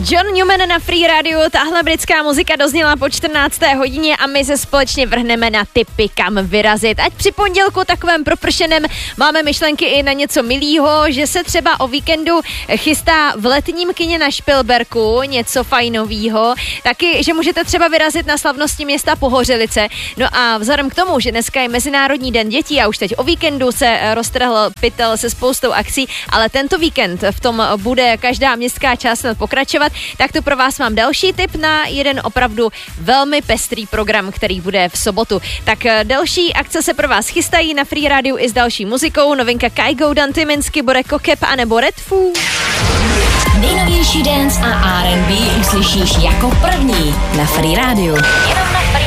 John Newman na Free Radio, tahle britská muzika dozněla po 14. hodině a my se společně vrhneme na tipy, kam vyrazit. Ať při pondělku takovém propršeném máme myšlenky i na něco milýho, že se třeba o víkendu chystá v letním kině na Špilberku něco fajnovýho, taky, že můžete třeba vyrazit na slavnosti města Pohořelice. No a vzhledem k tomu, že dneska je Mezinárodní den dětí a už teď o víkendu se roztrhl pytel se spoustou akcí, ale tento víkend v tom bude každá městská část pokračovat, tak tu pro vás mám další tip na jeden opravdu velmi pestrý program, který bude v sobotu. Tak další akce se pro vás chystají na Free Radio i s další muzikou. Novinka Kygo, Dante Minsky, Borek Kokep a nebo Red Foo. Nejnovější dance a R&B uslyšíš jako první na Free Radio. Jenom na Free